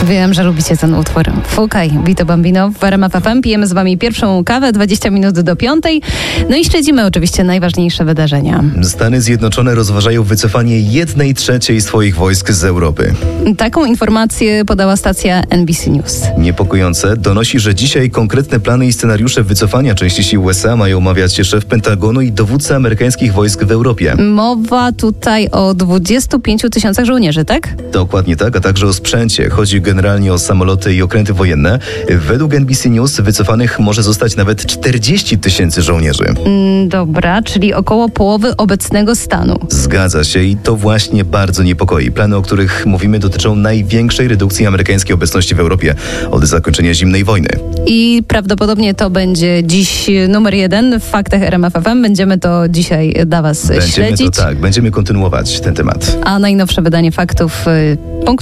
Wiem, że lubicie ten utwór. Fukaj, Vito Bambino w RMF FM. Pijemy z wami pierwszą kawę, 20 minut do 5. No i śledzimy oczywiście najważniejsze wydarzenia. Stany Zjednoczone rozważają wycofanie 1/3 swoich wojsk z Europy. Taką informację podała stacja NBC News. Niepokojące donosi, że dzisiaj konkretne plany i scenariusze wycofania części sił USA mają omawiać szef Pentagonu i dowódca amerykańskich wojsk w Europie. Mowa tutaj o 25 000 żołnierzy, tak? Dokładnie tak, a także o sprzęcie. Chodzi generalnie o samoloty i okręty wojenne. Według NBC News wycofanych może zostać nawet 40 000 żołnierzy. Dobra, czyli około połowy obecnego stanu. Zgadza się i to właśnie bardzo niepokoi. Plany, o których mówimy, dotyczą największej redukcji amerykańskiej obecności w Europie od zakończenia zimnej wojny. I prawdopodobnie to będzie dziś numer 1 w faktach RMF FM. Będziemy to dzisiaj dla was śledzić. Będziemy kontynuować ten temat. A najnowsze wydanie faktów